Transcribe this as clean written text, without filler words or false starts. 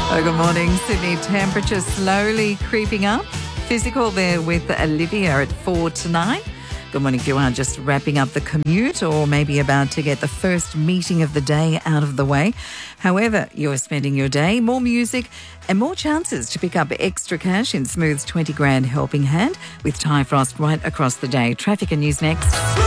Oh, good morning. Sydney temperature slowly creeping up. Physical there with Olivia at 4 to 9. Good morning if you are just wrapping up the commute or maybe about to get the first meeting of the day out of the way. However you're spending your day, more music and more chances to pick up extra cash in Smooth's 20 grand helping hand with Tyre Frost right across the day. Traffic and news next.